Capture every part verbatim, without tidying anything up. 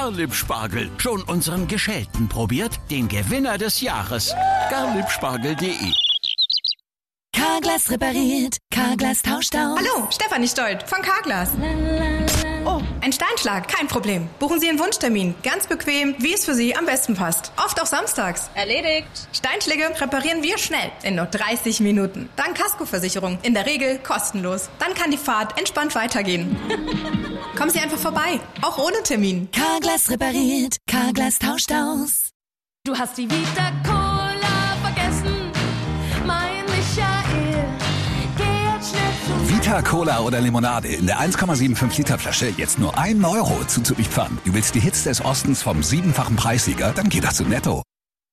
Garlieb-Spargel. Schon unseren Geschälten probiert? Den Gewinner des Jahres. garliebspargel punkt de. Carglass repariert, Carglass tauscht aus. Hallo, Stefanie Stolt von Carglass. Oh, ein Steinschlag, kein Problem. Buchen Sie Ihren Wunschtermin, ganz bequem, wie es für Sie am besten passt. Oft auch samstags. Erledigt. Steinschläge reparieren wir schnell, in nur dreißig Minuten. Dank Kaskoversicherung, in der Regel kostenlos. Dann kann die Fahrt entspannt weitergehen. Kommen Sie einfach vorbei, auch ohne Termin. Carglass repariert, Carglass tauscht aus. Du hast die Vita Cola vergessen, mein Michael. Geh jetzt schnell zu Vita Cola oder Limonade in der eins Komma fünfundsiebzig Liter Flasche jetzt nur ein Euro zuzüglich Pfand. Du willst die Hits des Ostens vom siebenfachen Preissieger? Dann geht das zu Netto.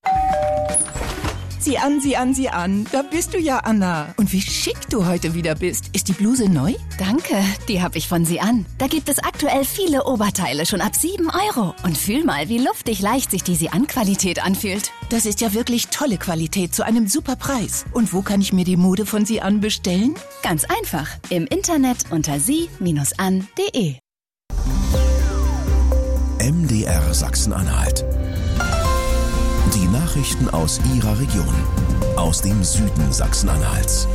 Sieh an, sieh an, sieh an. Da bist du ja, Anna. Und wie schick du heute wieder bist. Ist die Bluse neu? Danke, die habe ich von Sie an. Da gibt es aktuell viele Oberteile schon ab sieben Euro. Und fühl mal, wie luftig leicht sich die Sie an Qualität anfühlt. Das ist ja wirklich tolle Qualität zu einem super Preis. Und wo kann ich mir die Mode von Sie an bestellen? Ganz einfach. Im Internet unter sie an punkt de. M D R Sachsen-Anhalt. Die Nachrichten aus Ihrer Region, aus dem Süden Sachsen-Anhalts.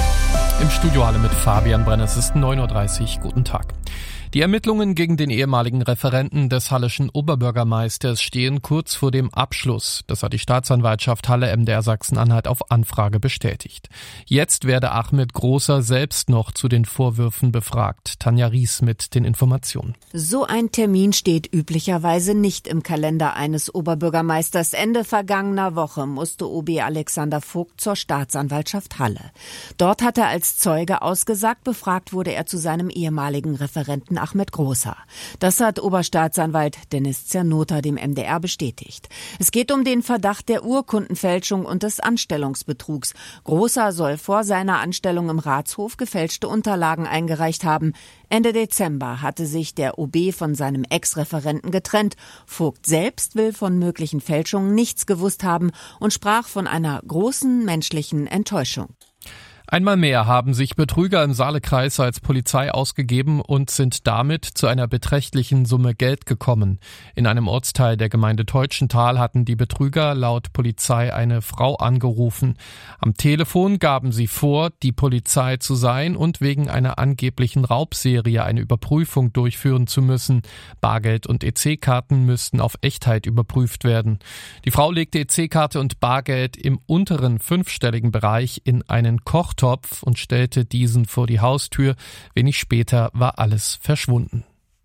Im Studio alle mit Fabian Brenner, es ist neun Uhr dreißig, guten Tag. Die Ermittlungen gegen den ehemaligen Referenten des halleschen Oberbürgermeisters stehen kurz vor dem Abschluss. Das hat die Staatsanwaltschaft Halle M D R Sachsen-Anhalt auf Anfrage bestätigt. Jetzt werde Ahmed Großer selbst noch zu den Vorwürfen befragt. Tanja Ries mit den Informationen. So ein Termin steht üblicherweise nicht im Kalender eines Oberbürgermeisters. Ende vergangener Woche musste O B Alexander Vogt zur Staatsanwaltschaft Halle. Dort hat er als Zeuge ausgesagt, befragt wurde er zu seinem ehemaligen Referenten Ahmed Großer. Das hat Oberstaatsanwalt Dennis Zernota dem M D R bestätigt. Es geht um den Verdacht der Urkundenfälschung und des Anstellungsbetrugs. Großer soll vor seiner Anstellung im Ratshof gefälschte Unterlagen eingereicht haben. Ende Dezember hatte sich der O B von seinem Ex-Referenten getrennt. Vogt selbst will von möglichen Fälschungen nichts gewusst haben und sprach von einer großen menschlichen Enttäuschung. Einmal mehr haben sich Betrüger im Saalekreis als Polizei ausgegeben und sind damit zu einer beträchtlichen Summe Geld gekommen. In einem Ortsteil der Gemeinde Teutschenthal hatten die Betrüger laut Polizei eine Frau angerufen. Am Telefon gaben sie vor, die Polizei zu sein und wegen einer angeblichen Raubserie eine Überprüfung durchführen zu müssen. Bargeld und E C-Karten müssten auf Echtheit überprüft werden. Die Frau legte E C-Karte und Bargeld im unteren fünfstelligen Bereich in einen Koch Topf und stellte diesen vor die Haustür. Wenig später war alles verschwunden.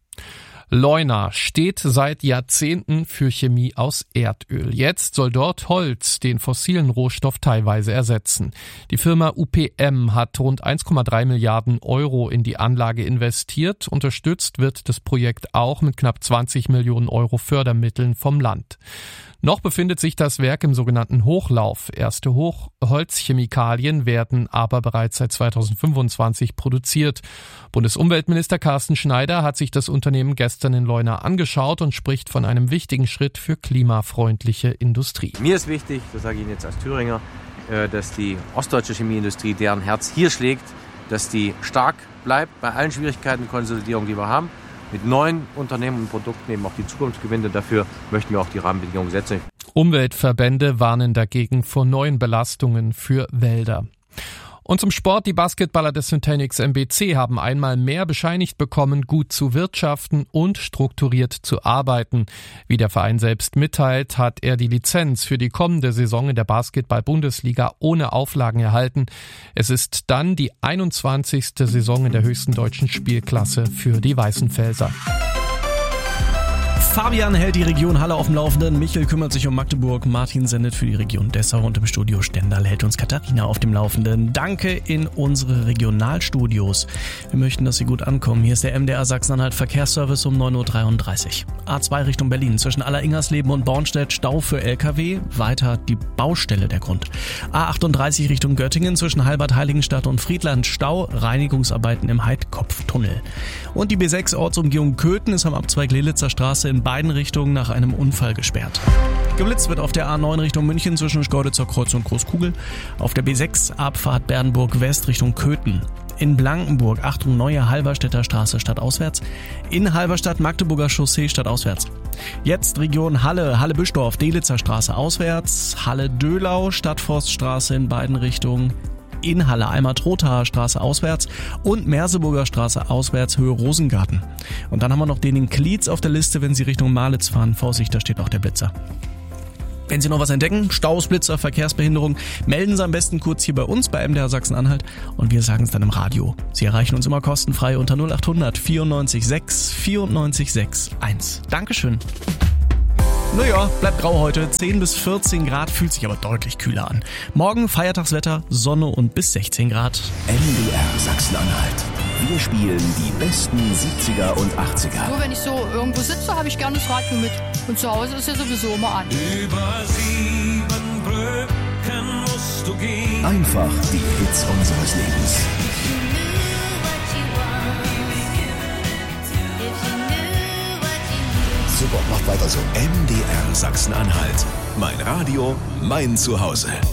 Leuna steht seit Jahrzehnten für Chemie aus Erdöl. Jetzt soll dort Holz den fossilen Rohstoff teilweise ersetzen. Die Firma U P M hat rund eins Komma drei Milliarden Euro in die Anlage investiert. Unterstützt wird das Projekt auch mit knapp zwanzig Millionen Euro Fördermitteln vom Land. Noch befindet sich das Werk im sogenannten Hochlauf. Erste Hoch- Holzchemikalien werden aber bereits seit zweitausendfünfundzwanzig produziert. Bundesumweltminister Carsten Schneider hat sich das Unternehmen gestern in Leuna angeschaut und spricht von einem wichtigen Schritt für klimafreundliche Industrie. Mir ist wichtig, das sage ich Ihnen jetzt als Thüringer, dass die ostdeutsche Chemieindustrie, deren Herz hier schlägt, dass die stark bleibt bei allen Schwierigkeiten und Konsolidierungen, die wir haben. Mit neuen Unternehmen und Produkten eben auch die Zukunft gewinnen. Dafür möchten wir auch die Rahmenbedingungen setzen. Umweltverbände warnen dagegen vor neuen Belastungen für Wälder. Und zum Sport, die Basketballer des Syntanix M B C haben einmal mehr bescheinigt bekommen, gut zu wirtschaften und strukturiert zu arbeiten. Wie der Verein selbst mitteilt, hat er die Lizenz für die kommende Saison in der Basketball-Bundesliga ohne Auflagen erhalten. Es ist dann die einundzwanzigste Saison in der höchsten deutschen Spielklasse für die Weißenfelser. Fabian hält die Region Halle auf dem Laufenden, Michel kümmert sich um Magdeburg, Martin sendet für die Region Dessau und im Studio Stendal hält uns Katharina auf dem Laufenden. Danke in unsere Regionalstudios. Wir möchten, dass Sie gut ankommen. Hier ist der M D R Sachsen-Anhalt Verkehrsservice um neun Uhr dreiunddreißig. A zwei Richtung Berlin, zwischen Alleringhersleben und Bornstedt Stau für L K W, weiter die Baustelle der Grund. A achtunddreißig Richtung Göttingen, zwischen Halbert Heiligenstadt und Friedland Stau, Reinigungsarbeiten im Heidkopftunnel. Und die B sechs Ortsumgehung Köthen ist am Abzweig Lelitzer Straße in beiden Richtungen nach einem Unfall gesperrt. Geblitzt wird auf der A neun Richtung München zwischen Schkeuditzer Kreuz und Großkugel. Auf der B sechs Abfahrt Bernburg West Richtung Köthen. In Blankenburg, Achtung, neue Halberstädter Straße stadtauswärts. In Halberstadt Magdeburger Chaussee stadtauswärts. Jetzt Region Halle, Halle-Büschdorf, Delitzer Straße auswärts, Halle-Dölau, Stadtforststraße in beiden Richtungen, in Halle Eimer-Trothaer Straße auswärts und Merseburger Straße auswärts, Höhe Rosengarten. Und dann haben wir noch den in Klietz auf der Liste, wenn Sie Richtung Malitz fahren. Vorsicht, da steht auch der Blitzer. Wenn Sie noch was entdecken, Staus, Blitzer, Verkehrsbehinderung, melden Sie am besten kurz hier bei uns bei M D R Sachsen-Anhalt und wir sagen es dann im Radio. Sie erreichen uns immer kostenfrei unter null acht hundert vierundneunzig sechs vierundneunzig sechs eins. Dankeschön. Naja, bleibt grau heute, zehn bis vierzehn Grad, fühlt sich aber deutlich kühler an. Morgen Feiertagswetter, Sonne und bis sechzehn Grad. M D R Sachsen-Anhalt. Wir spielen die besten siebziger und achtziger. So, wenn ich so irgendwo sitze, habe ich gerne das Radio mit. Und zu Hause ist ja sowieso immer an. Über sieben Brücken musst du gehen. Einfach die Hits unseres Lebens. Super, macht weiter so. M D R Sachsen-Anhalt. Mein Radio, mein Zuhause.